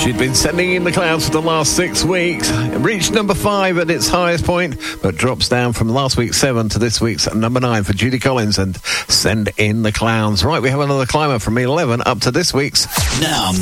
She'd been sending in the clouds for the last 6 weeks. It reached number 5 at its highest point, but drops down from last week's 7 to this week's number 9 for Judy Collins and Send in the Clowns. Right, we have another climber from 11 up to this week's Now